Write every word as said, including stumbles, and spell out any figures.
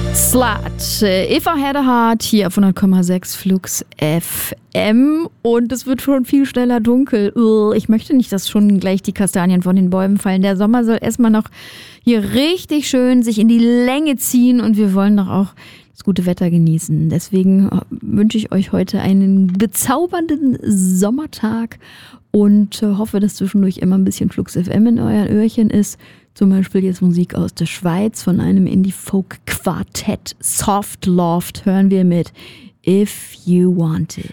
Slut, If I Had a Heart hier auf hundert Komma sechs Flux F M und es wird schon viel schneller dunkel. Ich möchte nicht, dass schon gleich die Kastanien von den Bäumen fallen. Der Sommer soll erstmal noch hier richtig schön sich in die Länge ziehen und wir wollen doch auch das gute Wetter genießen. Deswegen wünsche ich euch heute einen bezaubernden Sommertag und hoffe, dass zwischendurch immer ein bisschen Flux F M in euren Öhrchen ist. Zum Beispiel jetzt Musik aus der Schweiz von einem Indie-Folk-Quartett. Soft Loft hören wir mit If You Want It.